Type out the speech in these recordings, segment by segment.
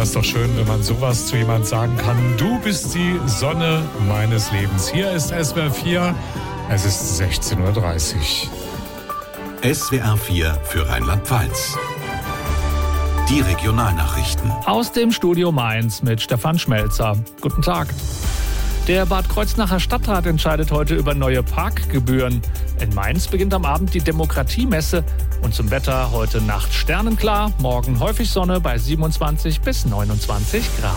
ist doch schön, wenn man sowas zu jemandem sagen kann. Du bist die Sonne meines Lebens. Hier ist SWR 4. Es ist 16:30 Uhr. SWR 4 für Rheinland-Pfalz. Die Regionalnachrichten. Aus dem Studio Mainz mit Stefan Schmelzer. Guten Tag. Der Bad Kreuznacher Stadtrat entscheidet heute über neue Parkgebühren. In Mainz beginnt am Abend die Demokratiemesse. Und zum Wetter: heute Nacht sternenklar, morgen häufig Sonne bei 27 bis 29 Grad.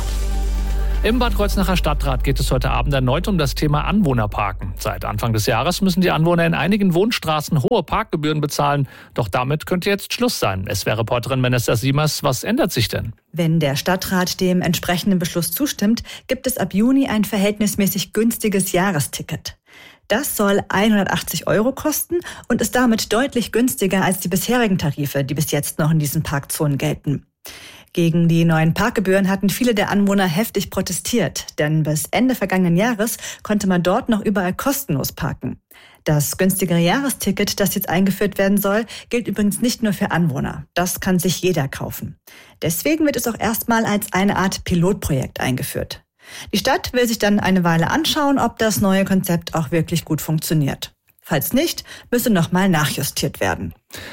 Im Bad Kreuznacher Stadtrat geht es heute Abend erneut um das Thema Anwohnerparken. Seit Anfang des Jahres müssen die Anwohner in einigen Wohnstraßen hohe Parkgebühren bezahlen. Doch damit könnte jetzt Schluss sein. SWR-Reporterin Vanessa Siemers, was ändert sich denn? Wenn der Stadtrat dem entsprechenden Beschluss zustimmt, gibt es ab Juni ein verhältnismäßig günstiges Jahresticket. Das soll 180 € kosten und ist damit deutlich günstiger als die bisherigen Tarife, die bis jetzt noch in diesen Parkzonen gelten. Gegen die neuen Parkgebühren hatten viele der Anwohner heftig protestiert, denn bis Ende vergangenen Jahres konnte man dort noch überall kostenlos parken. Das günstigere Jahresticket, das jetzt eingeführt werden soll, gilt übrigens nicht nur für Anwohner. Das kann sich jeder kaufen. Deswegen wird es auch erstmal als eine Art Pilotprojekt eingeführt. Die Stadt will sich dann eine Weile anschauen, ob das neue Konzept auch wirklich gut funktioniert. Falls nicht, müsse nochmal nachjustiert werden.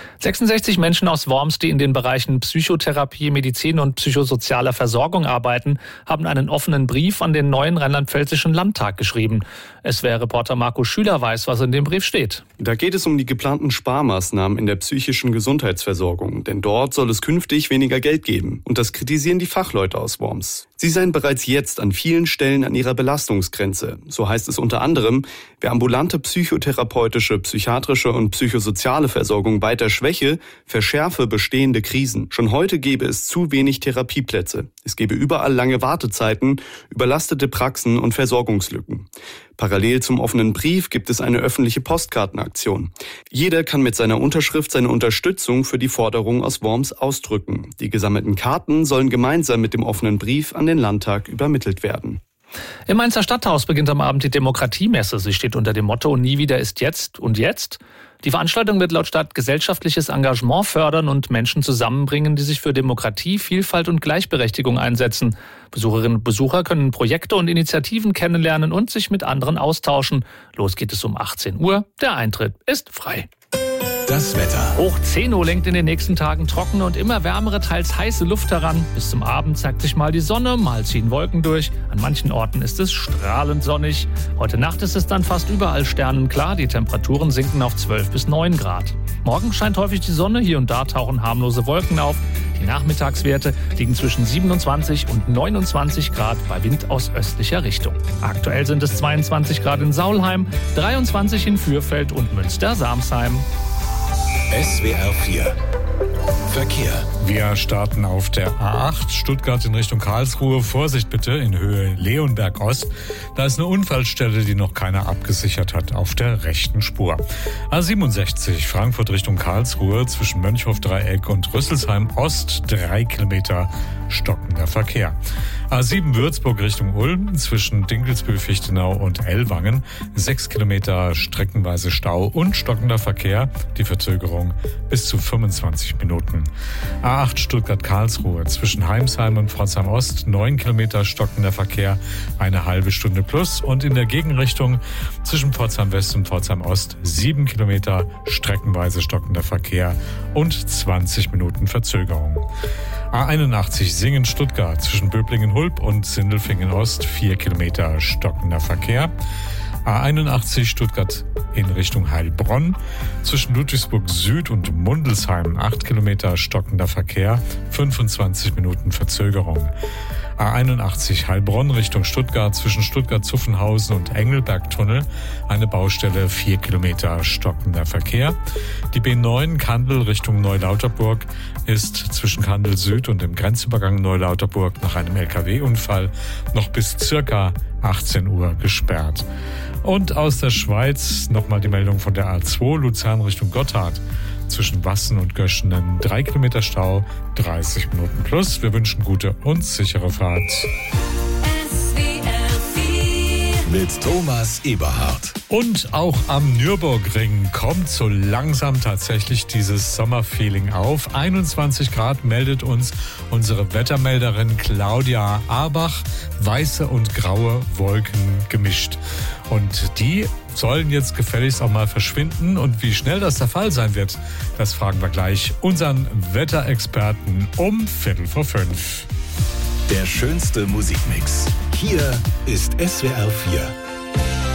66 Menschen aus Worms, die in den Bereichen Psychotherapie, Medizin und psychosozialer Versorgung arbeiten, haben einen offenen Brief an den neuen Rheinland-Pfälzischen Landtag geschrieben. SWR-Reporter Marco Schüler weiß, was in dem Brief steht. Da geht es um die geplanten Sparmaßnahmen in der psychischen Gesundheitsversorgung. Denn dort soll es künftig weniger Geld geben. Und das kritisieren die Fachleute aus Worms. Sie seien bereits jetzt an vielen Stellen an ihrer Belastungsgrenze. So heißt es unter anderem, wer ambulante psychotherapeutische, psychiatrische und psychosoziale Versorgung weiter schwäche, verschärfe bestehende Krisen. Schon heute gäbe es zu wenig Therapieplätze. Es gäbe überall lange Wartezeiten, überlastete Praxen und Versorgungslücken. Parallel zum offenen Brief gibt es eine öffentliche Postkartenaktion. Jeder kann mit seiner Unterschrift seine Unterstützung für die Forderung aus Worms ausdrücken. Die gesammelten Karten sollen gemeinsam mit dem offenen Brief an den Landtag übermittelt werden. Im Mainzer Stadthaus beginnt am Abend die Demokratiemesse. Sie steht unter dem Motto „Nie wieder ist jetzt und jetzt". Die Veranstaltung wird laut Stadt gesellschaftliches Engagement fördern und Menschen zusammenbringen, die sich für Demokratie, Vielfalt und Gleichberechtigung einsetzen. Besucherinnen und Besucher können Projekte und Initiativen kennenlernen und sich mit anderen austauschen. Los geht es um 18 Uhr. Der Eintritt ist frei. Das Wetter. Hoch 10 Uhr lenkt in den nächsten Tagen trockene und immer wärmere, teils heiße Luft heran. Bis zum Abend zeigt sich mal die Sonne, mal ziehen Wolken durch. An manchen Orten ist es strahlend sonnig. Heute Nacht ist es dann fast überall sternenklar. Die Temperaturen sinken auf 12 bis 9 Grad. Morgen scheint häufig die Sonne, hier und da tauchen harmlose Wolken auf. Die Nachmittagswerte liegen zwischen 27 und 29 Grad bei Wind aus östlicher Richtung. Aktuell sind es 22 Grad in Saulheim, 23 in Fürfeld und Münster-Samsheim. SWR 4 Verkehr. Wir starten auf der A8 Stuttgart in Richtung Karlsruhe. Vorsicht bitte in Höhe Leonberg Ost. Da ist eine Unfallstelle, die noch keiner abgesichert hat, auf der rechten Spur. A67 Frankfurt Richtung Karlsruhe zwischen Mönchhof-Dreieck und Rüsselsheim Ost 3 Kilometer stockender Verkehr. A7 Würzburg Richtung Ulm zwischen Dinkelsbühl-Fichtenau und Ellwangen 6 Kilometer streckenweise Stau und stockender Verkehr. Die Verzögerung bis zu 25 Minuten. A8 Stuttgart-Karlsruhe zwischen Heimsheim und Pforzheim Ost 9 Kilometer stockender Verkehr, eine halbe Stunde plus. Und in der Gegenrichtung zwischen Pforzheim West und Pforzheim Ost 7 Kilometer streckenweise stockender Verkehr und 20 Minuten Verzögerung. A81 Singen-Stuttgart zwischen Böblingen-Hulb und Sindelfingen-Ost 4 Kilometer stockender Verkehr. A81 Stuttgart in Richtung Heilbronn zwischen Ludwigsburg Süd und Mundelsheim 8 Kilometer stockender Verkehr, 25 Minuten Verzögerung. A81 Heilbronn Richtung Stuttgart zwischen Stuttgart-Zuffenhausen und Engelbergtunnel eine Baustelle, 4 Kilometer stockender Verkehr. Die B9 Kandel Richtung Neulauterburg ist zwischen Kandel Süd und dem Grenzübergang Neulauterburg nach einem LKW-Unfall noch bis circa 18 Uhr gesperrt. Und aus der Schweiz nochmal die Meldung von der A2 Luzern Richtung Gotthard. Zwischen Wassen und Göschenen 3 Kilometer Stau, 30 Minuten plus. Wir wünschen gute und sichere Fahrt. mit Thomas Eberhardt. Und auch am Nürburgring kommt so langsam tatsächlich dieses Sommerfeeling auf. 21 Grad meldet uns unsere Wettermelderin Claudia Arbach. Weiße und graue Wolken gemischt. Und die sollen jetzt gefälligst auch mal verschwinden. Und wie schnell das der Fall sein wird, das fragen wir gleich unseren Wetterexperten um 4:45. Der schönste Musikmix. Hier ist SWR 4.